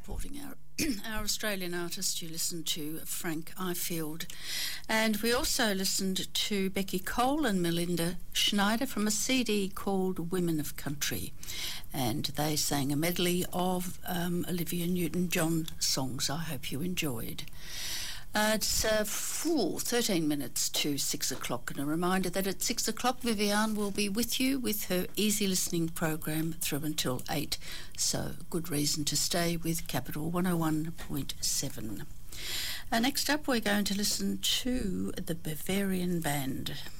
supporting our our Australian artist. You listened to Frank Ifield, and we also listened to Becky Cole and Melinda Schneider from a CD called Women of Country, and they sang a medley of Olivia Newton-John songs. I hope you enjoyed. It's full 13 minutes to 6 o'clock, and a reminder that at 6 o'clock Viviane will be with you with her easy listening program through until 8, so good reason to stay with Capital 101.7. Next up we're going to listen to the Bavarian Band.